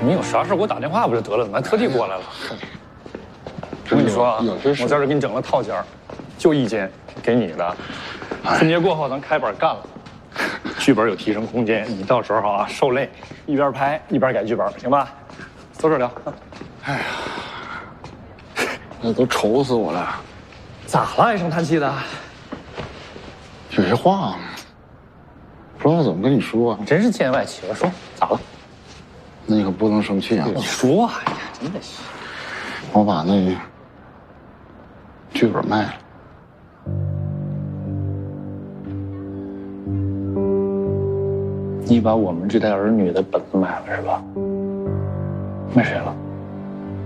你有啥事给我打电话不就得了？咱特地过来了。我跟你说啊，我在这给你整了套间儿，就一间给你的。春节过后咱开板干了，剧本有提升空间，你到时候啊受累，一边拍一边改剧本，行吧？坐这儿聊。 哎呀，那都愁死我了。 咋了？唉声叹气的？ 有些话不知道怎么跟你说啊。 你真是见外企鹅，说咋了？ 那你可不能生气啊！ 你说啊，哎呀，真的是。 我把那剧本卖了。 你把我们这代儿女的本子卖了是吧？卖谁了？